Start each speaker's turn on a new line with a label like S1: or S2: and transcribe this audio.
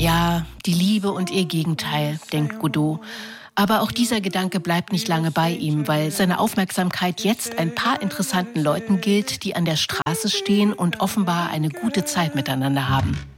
S1: Ja, die Liebe und ihr Gegenteil, denkt Godot. Aber auch dieser Gedanke bleibt nicht lange bei ihm, weil seine Aufmerksamkeit jetzt ein paar interessanten Leuten gilt, die an der Straße stehen und offenbar eine gute Zeit miteinander haben.